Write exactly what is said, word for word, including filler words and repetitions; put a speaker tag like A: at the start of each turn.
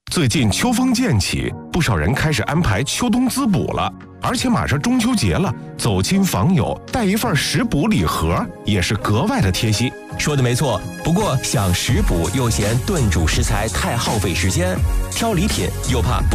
A: 最近秋风渐起，不少人开始安排秋冬滋补了。而且马上中秋节了，走亲访友带一份食补礼盒也是格外的贴心。
B: 说的没错，不过想食补又嫌炖煮食材太耗费时间，挑礼品又怕